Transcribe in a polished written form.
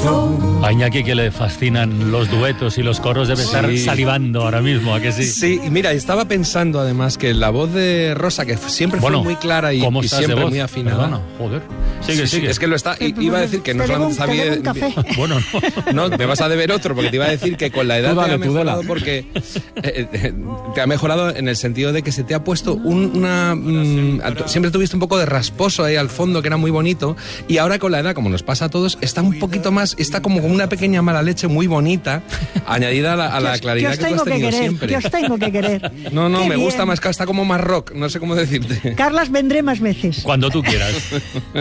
A Iñaki, que le fascinan los duetos y los coros, debe estar salivando ahora mismo, ¿a que sí? Sí, y mira, estaba pensando además que la voz de Rosa, que siempre fue muy clara y siempre muy afinada. Perdona, joder. Sigue. Es que lo está. Iba a decir que no solamente está bien. Bueno, no, me vas a deber otro, porque te iba a decir que con la edad te ha mejorado porque te ha mejorado en el sentido de que se te ha puesto siempre tuviste un poco de rasposo ahí al fondo, que era muy bonito, y ahora con la edad, como nos pasa a todos, está un poquito más, está como una pequeña mala leche muy bonita, añadida a la claridad que tú has tenido siempre. Que os tengo que querer. No, me gusta más, está como más rock, no sé cómo decirte. Carlas, vendré más veces. Cuando tú quieras.